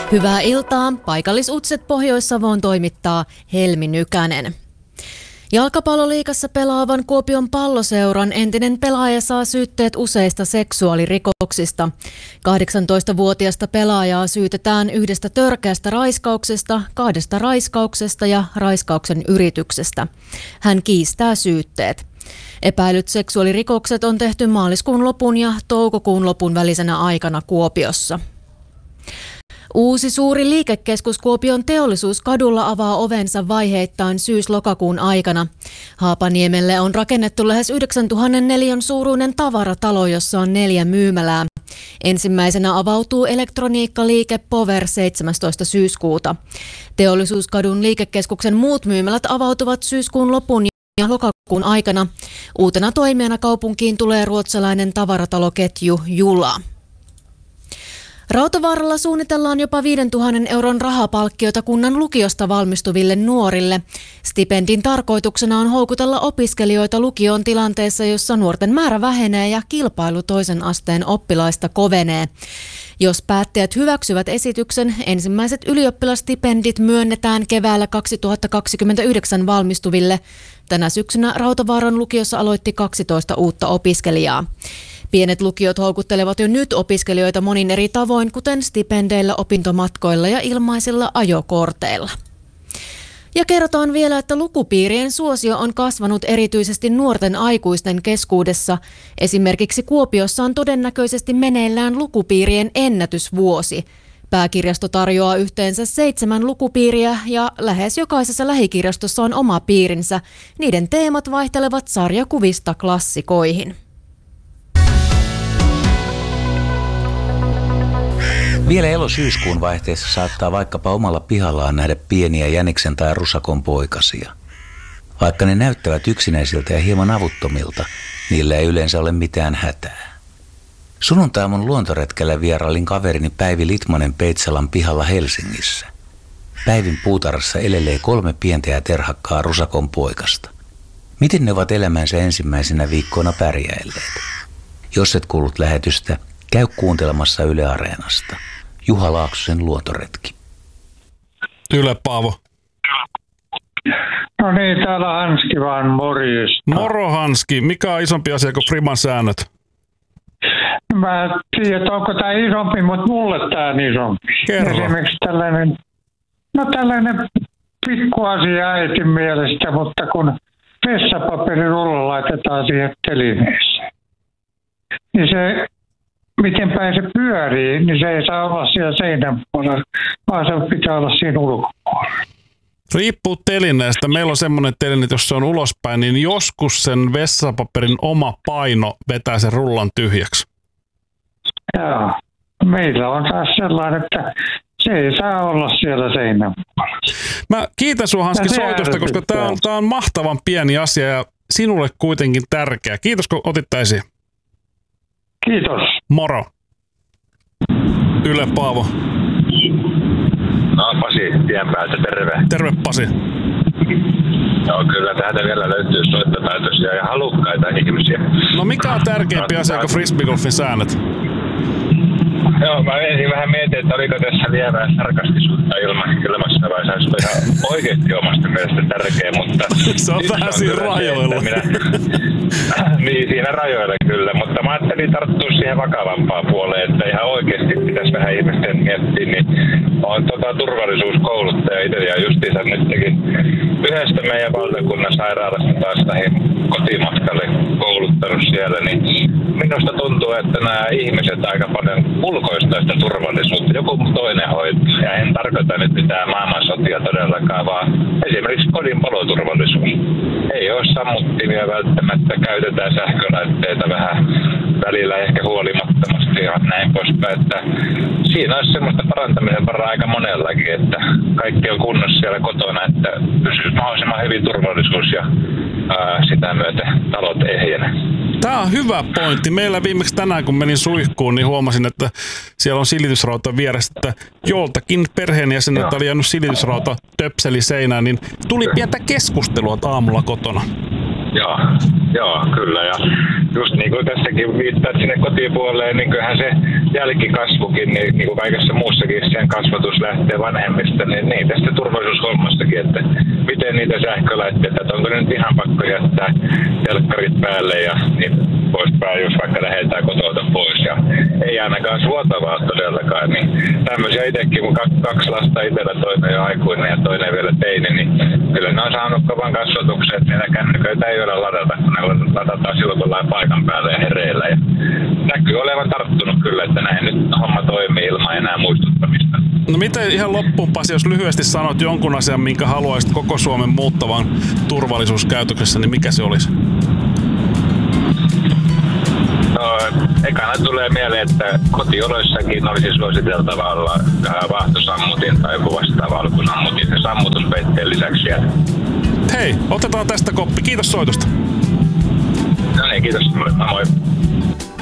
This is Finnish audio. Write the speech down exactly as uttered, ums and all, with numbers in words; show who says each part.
Speaker 1: Hyvää iltaa. Paikallisuutiset Pohjois-Savoon toimittaa Helmi Nykänen. Jalkapalloliigassa pelaavan Kuopion Palloseuran entinen pelaaja saa syytteet useista seksuaalirikoksista. kahdeksantoistavuotiasta pelaajaa syytetään yhdestä törkeästä raiskauksesta, kahdesta raiskauksesta ja raiskauksen yrityksestä. Hän kiistää syytteet. Epäilyt seksuaalirikokset on tehty maaliskuun lopun ja toukokuun lopun välisenä aikana Kuopiossa. Uusi suuri liikekeskus Kuopion Teollisuuskadulla avaa ovensa vaiheittain syys-lokakuun aikana. Haapaniemelle on rakennettu lähes yhdeksäntuhatta neliön suuruinen tavaratalo, jossa on neljä myymälää. Ensimmäisenä avautuu elektroniikkaliike Power seitsemästoista syyskuuta. Teollisuuskadun liikekeskuksen muut myymälät avautuvat syyskuun lopun ja lokakuun aikana. Uutena toimijana kaupunkiin tulee ruotsalainen tavarataloketju Jula. Rautavaaralla suunnitellaan jopa viidentuhannen euron rahapalkkiota kunnan lukiosta valmistuville nuorille. Stipendin tarkoituksena on houkutella opiskelijoita lukioon tilanteessa, jossa nuorten määrä vähenee ja kilpailu toisen asteen oppilaista kovenee. Jos päättäjät hyväksyvät esityksen, ensimmäiset ylioppilastipendit myönnetään keväällä kaksituhattakaksikymmentäyhdeksän valmistuville. Tänä syksynä Rautavaaran lukiossa aloitti kaksitoista uutta opiskelijaa. Pienet lukiot houkuttelevat jo nyt opiskelijoita monin eri tavoin, kuten stipendeillä, opintomatkoilla ja ilmaisilla ajokorteilla. Ja kerrotaan vielä, että lukupiirien suosio on kasvanut erityisesti nuorten aikuisten keskuudessa. Esimerkiksi Kuopiossa on todennäköisesti meneillään lukupiirien ennätysvuosi. Pääkirjasto tarjoaa yhteensä seitsemän lukupiiriä ja lähes jokaisessa lähikirjastossa on oma piirinsä. Niiden teemat vaihtelevat sarjakuvista klassikoihin.
Speaker 2: Vielä elo-syyskuun vaihteessa saattaa vaikkapa omalla pihallaan nähdä pieniä jäniksen tai rusakon poikasia. Vaikka ne näyttävät yksinäisiltä ja hieman avuttomilta, niillä ei yleensä ole mitään hätää. Sunnuntaiaamun luontoretkellä vierailin kaverini Päivi Litmanen Peitsalan pihalla Helsingissä. Päivin puutarhassa elelee kolme pientä ja terhakkaa rusakon poikasta. Miten ne ovat elämänsä ensimmäisenä viikkoina pärjäilleet? Jos et kuullut lähetystä, käy kuuntelemassa Yle Areenasta. Juha Laaksosen luontoretki.
Speaker 3: Yle Paavo.
Speaker 4: No niin, täällä Hanski vaan, morjesta.
Speaker 3: Moro Hanski, mikä on isompi asia kuin Friman säännöt?
Speaker 4: Mä tiedän, että onko tämä isompi, mutta mulle tämä on isompi.
Speaker 3: Kerro.
Speaker 4: Esimerkiksi tällainen, no tällainen pikku asia äitin mielestä, mutta kun vessapaperirulla laitetaan siihen telineeseen, niin se, miten päin se pyörii, niin se ei saa olla siellä seinän puolella, vaan se pitää olla siinä ulkopuolella.
Speaker 3: Riippuu telineestä. Meillä on semmoinen teline, että jos se on ulospäin, niin joskus sen vessapaperin oma paino vetää sen rullan tyhjäksi.
Speaker 4: Joo. Meillä on taas sellainen, että se ei saa olla siellä seinän puolella.
Speaker 3: Mä kiitän sua Hanski soitosta, koska tää on, tää on mahtavan pieni asia ja sinulle kuitenkin tärkeä. Kiitos kun otit tää esiin.
Speaker 4: Kiitos.
Speaker 3: Moro. Yle Paavo.
Speaker 5: No Pasi, tien päältä, terve.
Speaker 3: Terve Pasi.
Speaker 5: Joo, kyllä täältä vielä löytyy soittotaitoisia ja halukkaita ihmisiä.
Speaker 3: No mikä on tärkeämpi asia kuin frisbeegolfin säännöt?
Speaker 5: Joo, mä ensin vähän mietin, että oliko tässä lievää sarkastisuutta ilmassa vai se olisi ihan oikeasti omasta mielestä tärkeä, mutta...
Speaker 3: Se on vähän siinä rajoilla.
Speaker 5: Minä... niin, siinä rajoilla kyllä, mutta mä ajattelin tarttua siihen vakavampaan puoleen, että ihan oikeasti pitäisi vähän ihmisten miettiä, niin mä oon tota, turvallisuuskouluttaja itse ja justiinsa nytkin yhdestä meidän valtakunnan sairaalasta taas näihin kotimatkalle kouluttanut siellä, niin minusta tuntuu, että nämä ihmiset aika paljon ulkoistaa sitä turvallisuutta. Joku toinen hoitaa. Ja en tarkoita nyt mitään maailmansotia todellakaan, vaan esimerkiksi kodin paloturvallisuus. Ei ole sammuttimia välttämättä, käytetään sähkölaitteita vähän välillä ehkä huolimattomasti ja näin poispäin. Että siinä olisi semmoista parantamisen varaa aika monellakin, että kaikki on kunnossa siellä kotona, että pysyy mahdollisimman hyvin turvallisuus ja ää, sitä myötä talot ehjänä.
Speaker 3: Tämä on hyvä pointti. Meillä viimeksi tänään, kun menin suihkuun, niin huomasin, että siellä on silitysrauta vieressä, että joltakin perheenjäsenet oli jäänyt silitysrauta töpseli seinään, niin tuli pientä keskustelua aamulla kotona.
Speaker 5: Joo, joo, kyllä. Ja just niin kuin tässäkin viittaat sinne kotipuoleen, niin kyllähän se jälkikasvukin, niin, niin kuin kaikessa muussakin, sen kasvatus lähtee vanhemmista, niin, niin tästä turvallisuusholmastakin, että miten niitä sähkölaitteita, että onko ne nyt ihan pakko jättää telkkarit päälle ja niin poispäin, jos vaikka lähdetään kotota pois. Ja ei ainakaan suotavaa todellakaan. Niin tämmöisiä itsekin, kun kaksi lasta itsellä, toinen jo aikuinen ja toinen vielä teini, niin kyllä ne on saanut kovan kasvatuksen, että niitä kännyköitä ei ole ladata, kun ne ladataan silloin, kun ollaan paikan päällä ja hereillä. Ja näkyy olevan tarttunut kyllä, että näin nyt homma toimii ilman enää muistuttamista.
Speaker 3: No miten ihan loppuun, Pasi, jos lyhyesti sanot jonkun asian, minkä haluaisit koko Suomen muuttavan turvallisuuskäytöksessä, niin mikä se olisi?
Speaker 5: No, ekana tulee mieleen, että kotioloissakin olisi suositeltava olla vaahtosammutin tai joku vastaava alkusammutin ja sammutuspeitteen lisäksi siellä.
Speaker 3: Hei, otetaan tästä koppi. Kiitos soitosta.
Speaker 5: No niin, kiitos. Moi.